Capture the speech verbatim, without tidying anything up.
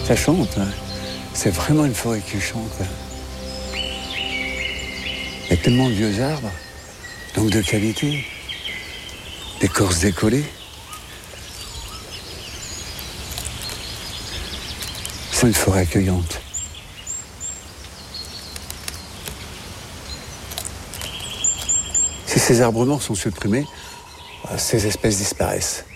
Ça chante, hein. C'est vraiment une forêt qui chante. Hein. Il y a tellement de vieux arbres, donc de qualité, d'écorce décollée. C'est une forêt accueillante. Si ces arbres morts sont supprimés, ces espèces disparaissent.